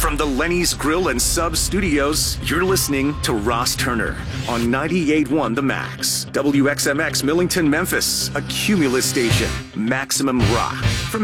From the Lenny's Grill and Sub Studios, you're listening to Ross Turner on 98.1 The Max. WXMX Millington, Memphis, a Cumulus station. Maximum Rock from